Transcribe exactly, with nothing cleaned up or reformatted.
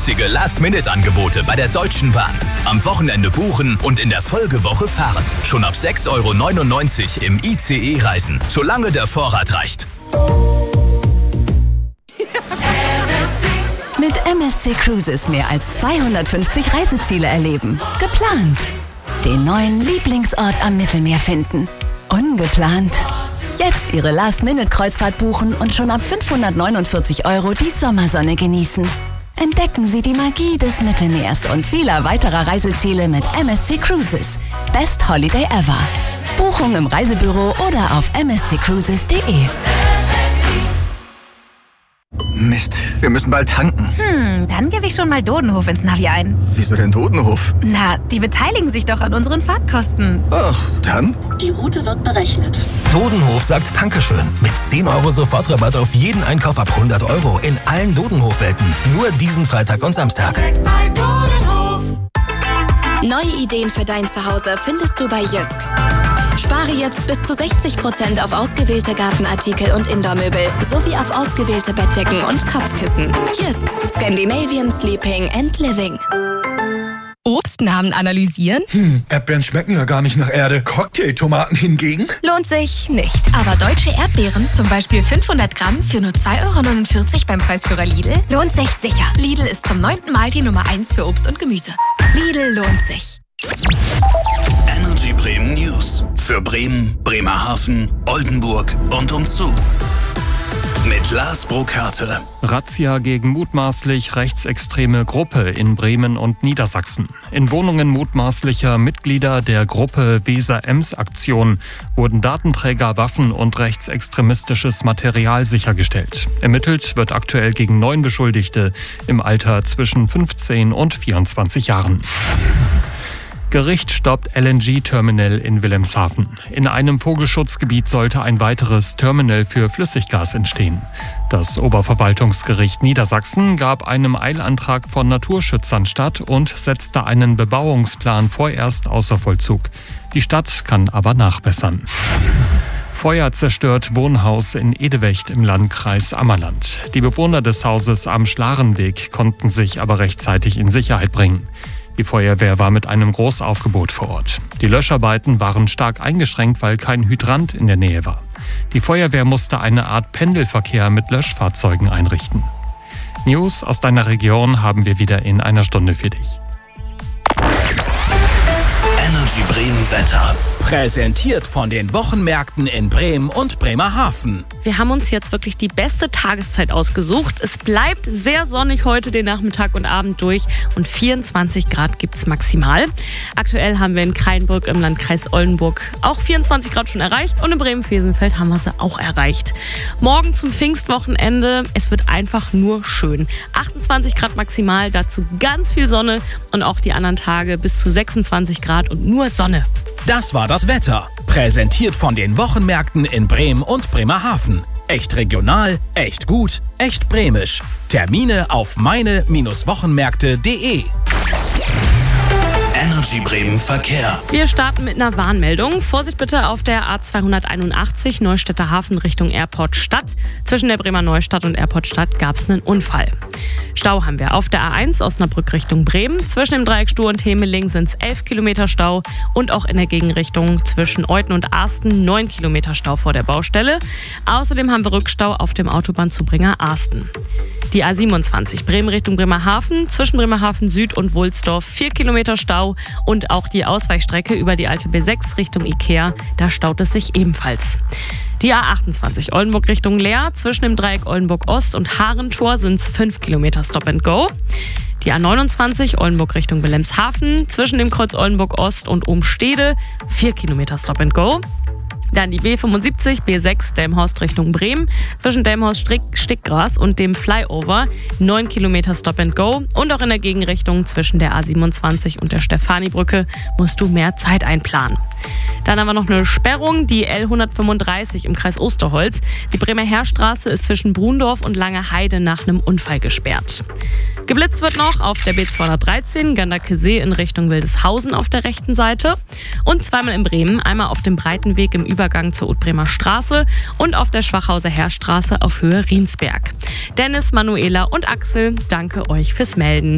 günstige Last-Minute-Angebote bei der Deutschen Bahn. Am Wochenende buchen und in der Folgewoche fahren. Schon ab sechs Euro neunundneunzig im I C E reisen, solange der Vorrat reicht. Mit M S C Cruises mehr als zweihundertfünfzig Reiseziele erleben. Geplant. Den neuen Lieblingsort am Mittelmeer finden. Ungeplant. Jetzt Ihre Last-Minute-Kreuzfahrt buchen und schon ab fünfhundertneunundvierzig Euro die Sommersonne genießen. Entdecken Sie die Magie des Mittelmeers und vieler weiterer Reiseziele mit M S C Cruises. Best Holiday ever. Buchung im Reisebüro oder auf m s c cruises punkt d e. Mist, wir müssen bald tanken. Hm, dann gebe ich schon mal Dodenhof ins Navi ein. Wieso denn Dodenhof? Na, die beteiligen sich doch an unseren Fahrtkosten. Ach, dann? Die Route wird berechnet. Dodenhof sagt Dankeschön. Mit zehn Euro Sofortrabatt auf jeden Einkauf ab hundert Euro in allen Dodenhof-Welten. Nur diesen Freitag und Samstag. Neue Ideen für dein Zuhause findest du bei Jysk. Spare jetzt bis zu sechzig Prozent auf ausgewählte Gartenartikel und Indoormöbel sowie auf ausgewählte Bettdecken und Kopfkissen. Jysk, Scandinavian Sleeping and Living. Obstnamen analysieren? Hm, Erdbeeren schmecken ja gar nicht nach Erde. Cocktailtomaten hingegen? Lohnt sich nicht. Aber deutsche Erdbeeren, zum Beispiel fünfhundert Gramm für nur zwei Euro neunundvierzig beim Preisführer Lidl, lohnt sich sicher. Lidl ist zum neunten Mal die Nummer eins für Obst und Gemüse. Lidl lohnt sich. Energy Bremen News. Für Bremen, Bremerhaven, Oldenburg und umzu. Mit Lars Burkhardt. Razzia gegen mutmaßlich rechtsextreme Gruppe in Bremen und Niedersachsen. In Wohnungen mutmaßlicher Mitglieder der Gruppe Weser-Ems-Aktion wurden Datenträger, Waffen und rechtsextremistisches Material sichergestellt. Ermittelt wird aktuell gegen neun Beschuldigte im Alter zwischen fünfzehn und vierundzwanzig Jahren. Gericht stoppt L N G-Terminal in Wilhelmshaven. In einem Vogelschutzgebiet sollte ein weiteres Terminal für Flüssiggas entstehen. Das Oberverwaltungsgericht Niedersachsen gab einem Eilantrag von Naturschützern statt und setzte einen Bebauungsplan vorerst außer Vollzug. Die Stadt kann aber nachbessern. Feuer zerstört Wohnhaus in Edewecht im Landkreis Ammerland. Die Bewohner des Hauses am Schlarenweg konnten sich aber rechtzeitig in Sicherheit bringen. Die Feuerwehr war mit einem Großaufgebot vor Ort. Die Löscharbeiten waren stark eingeschränkt, weil kein Hydrant in der Nähe war. Die Feuerwehr musste eine Art Pendelverkehr mit Löschfahrzeugen einrichten. News aus deiner Region haben wir wieder in einer Stunde für dich. Energy Bremen Wetter. Präsentiert von den Wochenmärkten in Bremen und Bremerhaven. Wir haben uns jetzt wirklich die beste Tageszeit ausgesucht. Es bleibt sehr sonnig heute den Nachmittag und Abend durch und vierundzwanzig Grad gibt es maximal. Aktuell haben wir in Kreinburg im Landkreis Oldenburg auch vierundzwanzig Grad schon erreicht und in Bremen-Fesenfeld haben wir sie auch erreicht. Morgen zum Pfingstwochenende, es wird einfach nur schön. achtundzwanzig Grad maximal, dazu ganz viel Sonne und auch die anderen Tage bis zu sechsundzwanzig Grad und nur Sonne. Das war das Wetter. Präsentiert von den Wochenmärkten in Bremen und Bremerhaven. Echt regional, echt gut, echt bremisch. Termine auf meine Wochenmärkte punkt de. Energy Bremen Verkehr. Wir starten mit einer Warnmeldung. Vorsicht bitte auf der A zweihunderteinundachtzig Neustädter Hafen Richtung Airport Stadt. Zwischen der Bremer Neustadt und Airport Stadt gab es einen Unfall. Stau haben wir auf der A eins Osnabrück Richtung Bremen. Zwischen dem Dreieck Stuhr und Hemeling sind es elf Kilometer Stau und auch in der Gegenrichtung zwischen Euthen und Arsten neun Kilometer Stau vor der Baustelle. Außerdem haben wir Rückstau auf dem Autobahnzubringer Arsten. Die A siebenundzwanzig Bremen Richtung Bremerhaven, zwischen Bremerhaven Süd und Wulsdorf vier Kilometer Stau und auch die Ausweichstrecke über die alte B sechs Richtung Ikea, da staut es sich ebenfalls. Die A achtundzwanzig Oldenburg Richtung Leer, zwischen dem Dreieck Oldenburg Ost und Harentor sind es fünf Kilometer Stop and Go. Die A neunundzwanzig Oldenburg Richtung Wilhelmshaven, zwischen dem Kreuz Oldenburg Ost und Umstede vier Kilometer Stop and Go. Dann die B fünfundsiebzig, B sechs Delmhorst Richtung Bremen, zwischen Delmhorst-Stickgras und dem Flyover neun Kilometer Stop and Go und auch in der Gegenrichtung zwischen der A siebenundzwanzig und der Stefanibrücke musst du mehr Zeit einplanen. Dann haben wir noch eine Sperrung, die L hundertfünfunddreißig im Kreis Osterholz. Die Bremer Heerstraße ist zwischen Brundorf und Lange Heide nach einem Unfall gesperrt. Geblitzt wird noch auf der B zweihundertdreizehn Ganderkesee in Richtung Wildeshausen auf der rechten Seite und zweimal in Bremen, einmal auf dem Breitenweg im Übergang zur Utbremer Straße und auf der Schwachhauser Heerstraße auf Höhe Riensberg. Dennis, Manuela und Axel, danke euch fürs Melden.